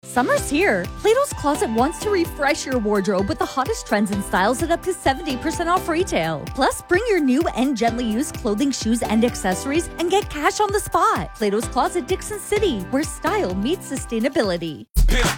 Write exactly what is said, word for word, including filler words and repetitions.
Summer's here. Plato's Closet wants to refresh your wardrobe with the hottest trends and styles at up to seventy percent off retail. Plus, bring your new and gently used clothing, shoes, and accessories and get cash on the spot. Plato's Closet, Dixon City, where style meets sustainability. Pimp